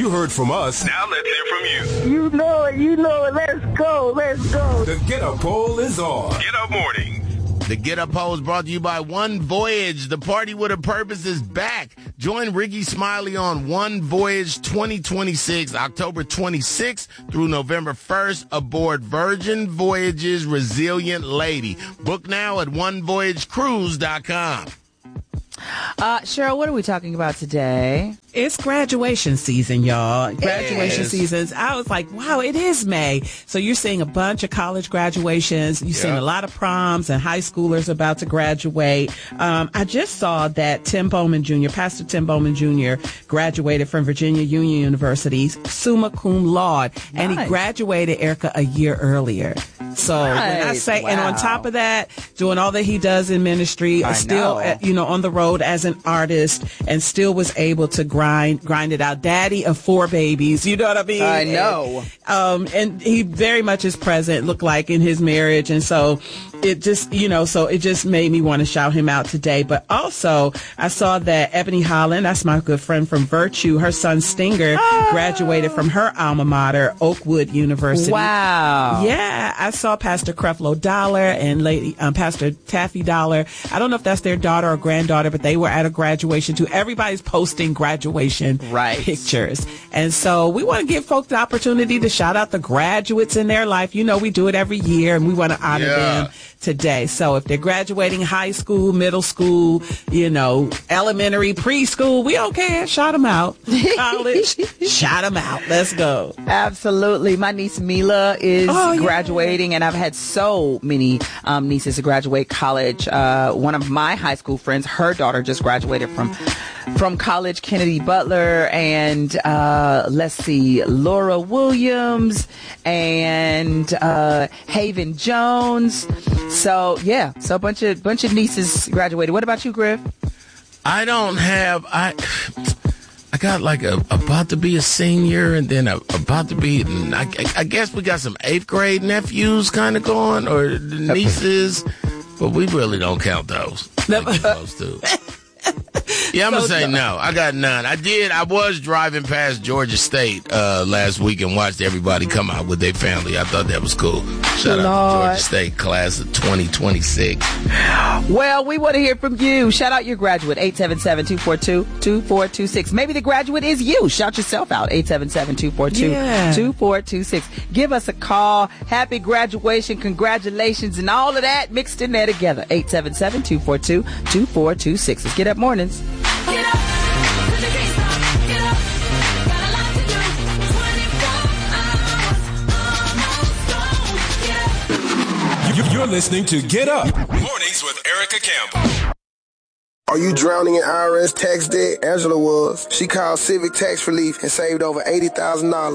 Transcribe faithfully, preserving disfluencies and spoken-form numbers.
You heard from us. Now let's hear from you. You know it. You know it. Let's go. Let's go. The Get Up Poll is on. Get Up Morning. The Get Up Poll is brought to you by One Voyage. The party with a purpose is back. Join Ricky Smiley on One Voyage twenty twenty-six, October twenty-sixth through November first aboard Virgin Voyages Resilient Lady. Book now at one voyage cruise dot com. Uh, Cheryl, what are we talking about today? It's graduation season, y'all. Graduation seasons. I was like, wow, it is May. So you're seeing a bunch of college graduations. You're yeah. seeing a lot of proms and high schoolers about to graduate. Um, I just saw that Tim Bowman Junior, Pastor Tim Bowman Junior graduated from Virginia Union University, summa cum laude. Nice. And he graduated, Erica, a year earlier. So nice. when I say, wow. and on top of that, doing all that he does in ministry, I still, know. you know, on the road as an artist, and still was able to grind, grind it out. Daddy of four babies, you know what I mean? I know. And, um, and he very much is present, look like, in his marriage. And so it just, you know, so it just made me want to shout him out today. But also, I saw that Ebony Holland, that's my good friend from Virtue, her son Stinger oh. graduated from her alma mater, Oakwood University. Wow. Yeah, I saw Pastor Creflo Dollar and Lady um, Pastor Taffy Dollar. I don't know if that's their daughter or granddaughter, but they were at a graduation too. Everybody's posting graduation right. pictures. And so we want to give folks the opportunity to shout out the graduates in their life. You know, we do it every year, and we want to honor yeah. them today. So if they're graduating high school, middle school, you know, elementary, preschool, we don't care. Shout them out. College, shout them out. Let's go. Absolutely. My niece Mila is oh, yeah. graduating, and I've had so many um, nieces to graduate college. Uh, one of my high school friends, her daughter just graduated from from college, Kennedy Butler, and uh, let's see, Laura Williams and uh, Haven Jones. So yeah, so a bunch of bunch of nieces graduated. What about you, Griff? I don't have I. I got like a about to be a senior, and then a, about to be. I, I guess we got some eighth grade nephews kind of going, or nieces, but we really don't count those. Like we're supposed to. Yeah, I'm so gonna say no. I got none. I did. I was driving past Georgia State uh, last week and watched everybody come out with their family. I thought that was cool. Shout Lord. out to Georgia State class of twenty twenty-six. Well, we want to hear from you. Shout out your graduate, eight seven seven, two four two, two four two six. Maybe the graduate is you. Shout yourself out, eight seven seven, two four two, two four two six. Give us a call. Happy graduation, congratulations, and all of that mixed in there together. eight seven seven, two four two, two four two six. Let's get up mornings. Get up, cause you can't stop. Get up, got a lot to do. twenty-four hours, almost gone. Get up. You're listening to Get Up Mornings with Erica Campbell. Are you drowning in I R S tax debt? Angela was. She called Civic Tax Relief and saved over eighty thousand dollars.